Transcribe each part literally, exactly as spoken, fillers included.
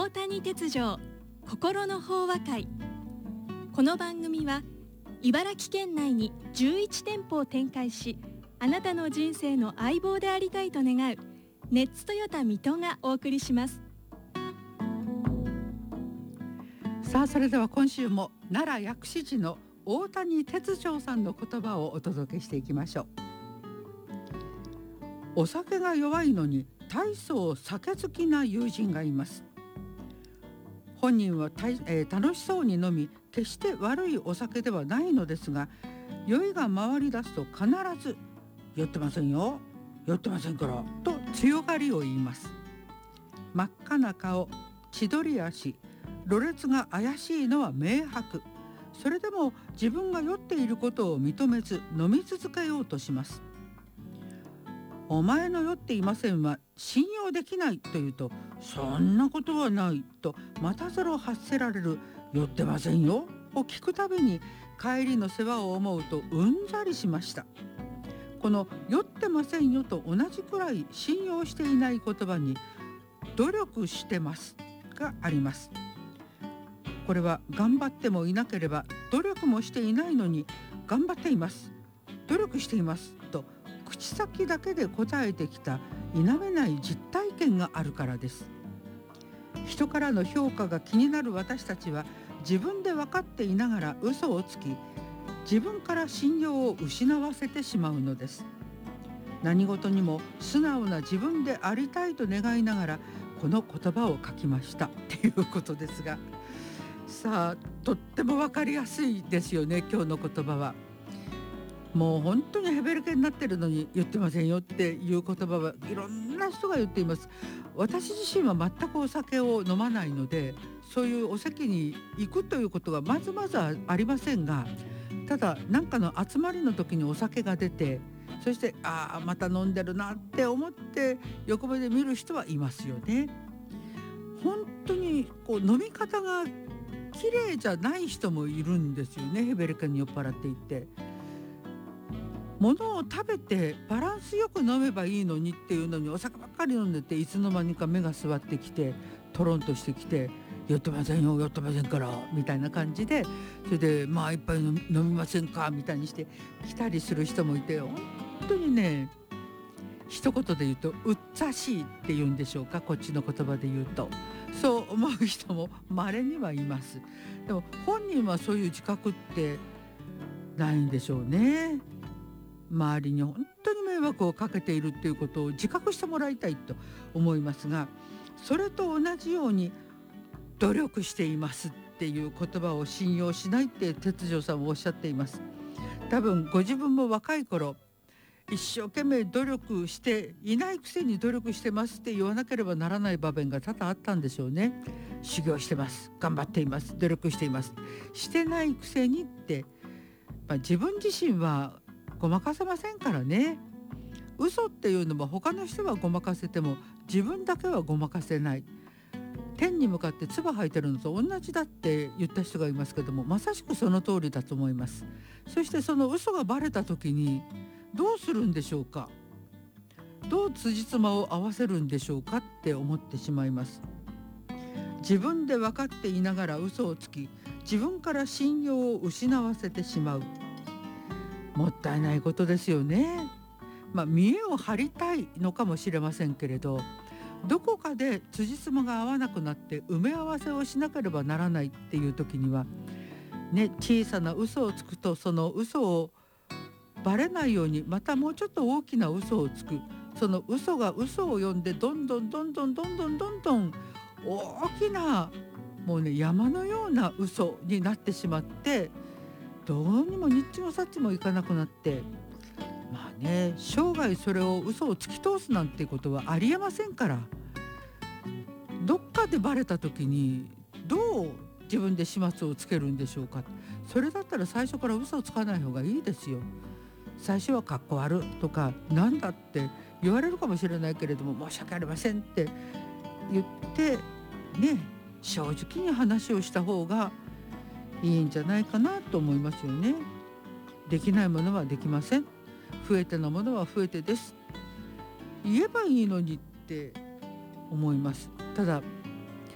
大谷哲丈心の法話会。この番組は茨城県内にじゅういち店舗を展開し、あなたの人生の相棒でありたいと願うネッツトヨタ水戸がお送りします。 さあ、それでは今週も奈良薬師寺の大谷哲丈さんの言葉をお届けしていきましょう。お酒が弱いのに大層酒好きな友人がいます。本人はたい、えー、楽しそうに飲み、決して悪いお酒ではないのですが、酔いが回り出すと必ず酔ってませんよ、酔ってませんからと強がりを言います。真っ赤な顔、千鳥足、ろれつが怪しいのは明白。それでも自分が酔っていることを認めず飲み続けようとします。お前の酔っていませんは信用できないと言うと、そんなことはないとまたぞろ発せられる酔ってませんよを聞くたびに、帰りの世話を思うとうんざりしました。この酔ってませんよと同じくらい信用していない言葉に努力してますがあります。これは頑張ってもいなければ努力もしていないのに、頑張っています、努力していますと口先だけで答えてきた否めない実体験があるからです。人からの評価が気になる私たちは、自分で分かっていながら嘘をつき、自分から信用を失わせてしまうのです。何事にも素直な自分でありたいと願いながら、この言葉を書きましたっていうことですが、さあ、とっても分かりやすいですよね。今日の言葉はもう本当にヘベレケになってるのに言ってませんよっていう言葉はいろんな人が言っています。私自身は全くお酒を飲まないので、そういうお席に行くということがまずまずはありませんが、ただ何かの集まりの時にお酒が出て、そしてああまた飲んでるなって思って横目で見る人はいますよね。本当にこう飲み方が綺麗じゃない人もいるんですよね。ヘベレケに酔っ払っていって、物を食べてバランスよく飲めばいいのにっていうのに、お酒ばっかり飲んでて、いつの間にか目が座ってきてトロンとしてきて、酔ってませんよ、酔ってませんからみたいな感じで、それでまあ一杯飲みませんかみたいにして来たりする人もいて、本当にね、一言で言うとうっざしいっていうんでしょうか、こっちの言葉で言うとそう思う人も稀にはいます。でも本人はそういう自覚ってないんでしょうね。周りに本当に迷惑をかけているっていうことを自覚してもらいたいと思いますが、それと同じように努力していますっていう言葉を信用しないって哲丈さんはおっしゃっています。多分ご自分も若い頃、一生懸命努力していないくせに努力してますって言わなければならない場面が多々あったんでしょうね。修行してます、頑張っています、努力しています、してないくせにって、まあ、自分自身はごまかせませんからね。嘘っていうのも他の人はごまかせても自分だけはごまかせない。天に向かって唾吐いてるのと同じだって言った人がいますけども、まさしくその通りだと思います。そしてその嘘がバレた時にどうするんでしょうか、どう辻褄を合わせるんでしょうかって思ってしまいます。自分で分かっていながら嘘をつき、自分から信用を失わせてしまう、もったいないことですよね。まあ、見栄を張りたいのかもしれませんけれど、どこかで辻褄が合わなくなって埋め合わせをしなければならないっていう時にはね、小さな嘘をつくと、その嘘をバレないようにまたもうちょっと大きな嘘をつく。その嘘が嘘を呼んで、どんどんどんどんどんどんどんどん大きな、もうね、山のような嘘になってしまって、どうにもにっちもさっちもいかなくなって、まあね、生涯それを嘘を突き通すなんてことはありえませんから、どっかでバレた時にどう自分で始末をつけるんでしょうか。それだったら最初から嘘をつかない方がいいですよ。最初はかっこ悪とかなんだって言われるかもしれないけれども、申し訳ありませんって言ってね、正直に話をした方がいいんじゃないかなと思いますよね。できないものはできません、増えてのものは増えてです、言えばいいのにって思います。ただ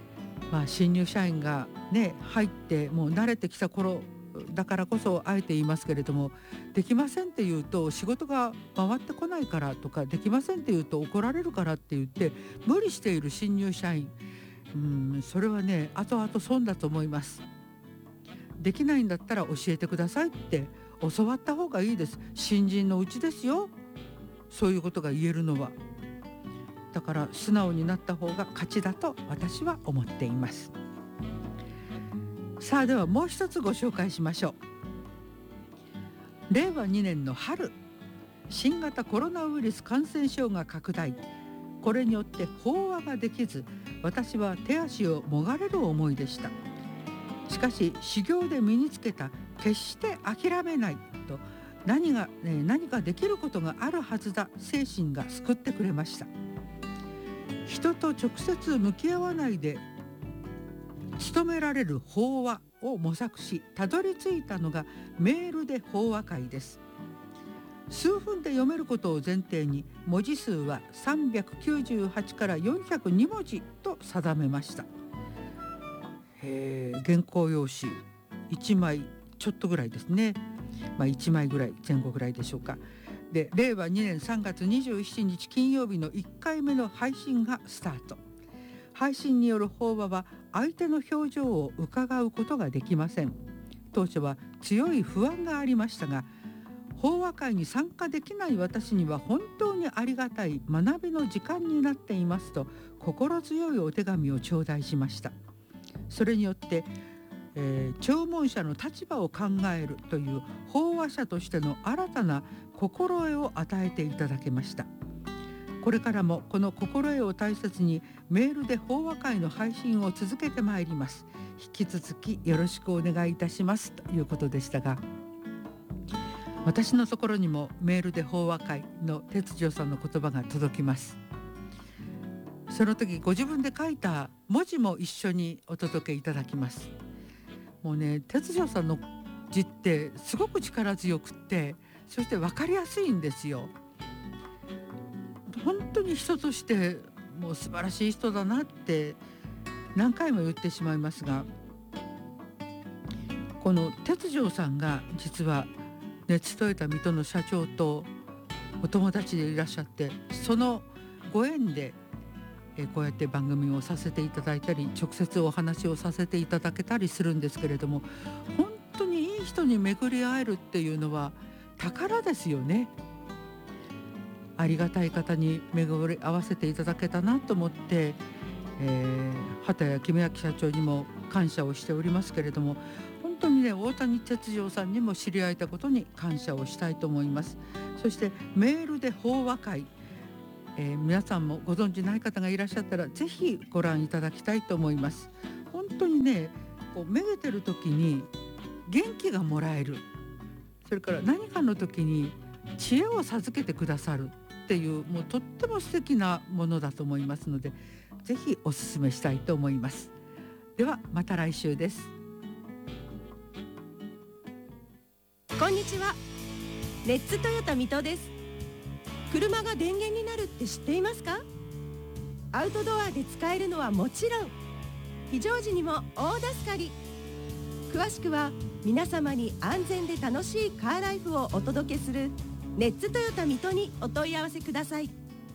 まあ、新入社員がね入ってもう慣れてきた頃だからこそあえて言いますけれども、できませんって言うと仕事が回ってこないからとか、できませんって言うと怒られるからって言って無理している新入社員、うん、それはね後々損だと思います。できないんだったら教えてくださいって教わった方がいいです。新人のうちですよ、そういうことが言えるのは。だから素直になった方が勝ちだと私は思っています。さあ、ではもう一つご紹介しましょう。れいわにねんの春、新型コロナウイルス感染症が拡大。これによって飽和ができず、私は手足をもがれる思いでした。しかし修行で身につけた決して諦めないと、何が、ね、何かできることがあるはずだ精神が救ってくれました。人と直接向き合わないで務められる法話を模索し、たどり着いたのがメールで法話会です。数分で読めることを前提に、文字数はさんびゃくきゅうじゅうはちからよんひゃくにもじと定めました。えー、原稿用紙いちまいちょっとぐらいですね、まあ、いちまいぐらい前後ぐらいでしょうか。で、れいわにねんさんがつにじゅうしちにち金曜日のいっかいめの配信がスタート。配信による法話は相手の表情を伺うことができません。当初は強い不安がありましたが、法話会に参加できない私には本当にありがたい学びの時間になっていますと心強いお手紙を頂戴しました。それによって、えー、聴聞者の立場を考えるという法話者としての新たな心得を与えていただけました。これからもこの心得を大切にメールで法話会の配信を続けてまいります。引き続きよろしくお願いいたしますということでしたが、私のところにもメールで法話会の哲次さんの言葉が届きます。その時ご自分で書いた文字も一緒にお届けいただきます。もうね、哲次さんの字ってすごく力強くって、そして分かりやすいんですよ。本当に人としてもう素晴らしい人だなって何回も言ってしまいますが、この哲次さんが実はネツトヨタ水戸の社長とお友達でいらっしゃって、そのご縁でえこうやって番組をさせていただいたり、直接お話をさせていただけたりするんですけれども、本当にいい人に巡り会えるっていうのは宝ですよね。ありがたい方に巡り合わせていただけたなと思って、えー、畑谷公明社長にも感謝をしておりますけれども、本当にね、大谷哲次さんにも知り合えたことに感謝をしたいと思います。そしてメールで法話会、えー、皆さんもご存じない方がいらっしゃったらぜひご覧いただきたいと思います。本当にね、こうめげてる時に元気がもらえる、それから何かの時に知恵を授けてくださるっていう、もうとっても素敵なものだと思いますので、ぜひお勧めしたいと思います。ではまた来週です。 こんにちは、レッツトヨタ水戸です。車が電源になるって知っていますか？アウトドアで使えるのはもちろん、非常時にも大助かり。詳しくは皆様に安全で楽しいカーライフをお届けするレッツトヨタ水戸にお問い合わせください。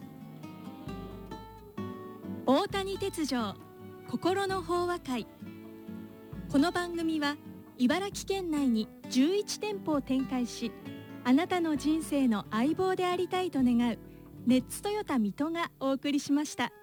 大谷哲三心の法話会。この番組は茨城県内にじゅういちてんぽを展開し、あなたの人生の相棒でありたいと願うネッツトヨタ水戸がお送りしました。